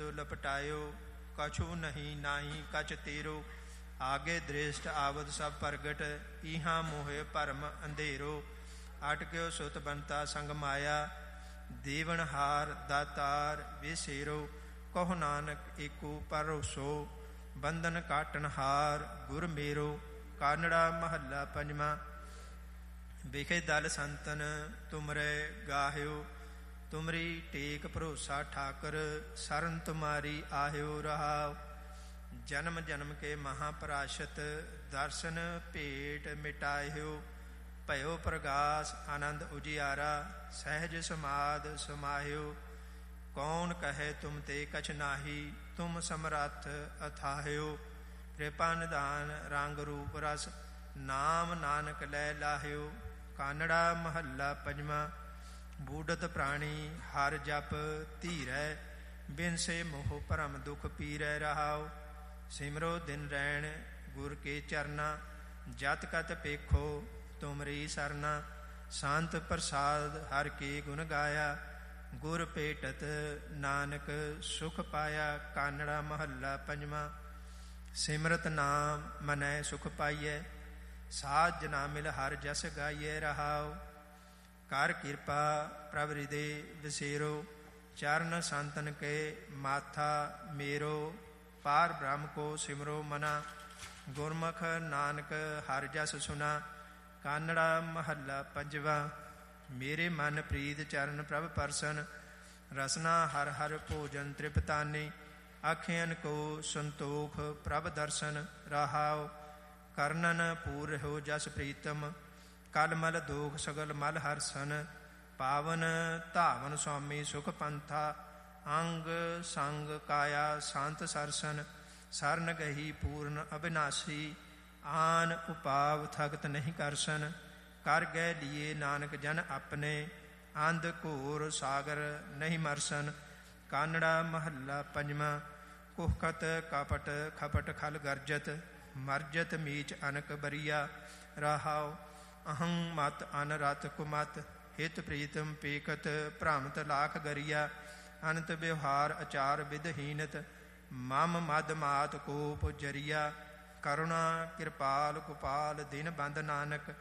लपटायो, कछु नहीं नाही कछ तेरो। आगे दृष्ट आवत सब प्रगट, इहाँ मोहे परम अंधेरो। अटक्यो सुत बनता संग माया, देवनहार दातार विसेरो। कहो नानक एको परोसो, बंधन काटनहार गुर मेरो। कानड़ा महला पंजवा। विखे दल संतन तुमरे गाह्यो, तुमरी टेक भरोसा ठाकर। शरण तुम्हारी आह्यो रहाओ, जन्म जन्म के महापराशत। दर्शन भेट मिटाह्यो, भयो प्रगास आनंद उजियारा। सहज समाध समाह्यो, कौन कहे तुम ते कछ नाही। तुम समरथ अथाह्यो, कृपा निधान रंग रूप रस। नाम नानक लै लाह्यो, कानड़ा महला पंजवा। बूढ़त प्राणी हर जप धीरै, बिन से मोह भरम दुख पीरै रहाओ। सिमरो दिन रैन गुर के चरना, जत कत पेखो तुमरी सरना। शांत प्रसाद हर के गुण गाया, गुर पेटत नानक सुख पाया। कानड़ा महला पंजवा। सिमरत नाम मनै सुख पाइयै, साध जना मिल हर जस गाइयै रहाओ। कर कृपा प्रभ हृदय विसेरो, चरण संतन के माथा मेरो। पार ब्रह्म को सिमरो मना, गुरमुख नानक हर जस सुना। कानड़ा महला पंजवा। मेरे मन प्रीत चरण प्रभ परसन, रसना हर हर भोजन तृप्तानी। अखियन को संतोख प्रभ दर्शन रहाओ। करनन पूर हो जस प्रीतम, कल मल दोख सगल मल हरसन। पावन धावन स्वामी सुख पंथा, अंग संग काया शांत सरसन। सरन गही पूर्ण अविनाशी, आन उपाव थगत नहीं करसन। कर गए लिए नानक जन अपने, अंध घोर सागर नहीं मरसन। कानड़ा महला पंजवा। कुहकत कपट खपट खल गर्जत, मरजत मीच अनक बरिया रहाओ। अहं मत अनरत कुमत, हित प्रीतम पेकत भ्रामत लाख गरिया। अनत व्यवहार आचार विधहीनत, मम मद मात कोप जरिया। करुणा कृपाल गोपाल दिन बंद नानक,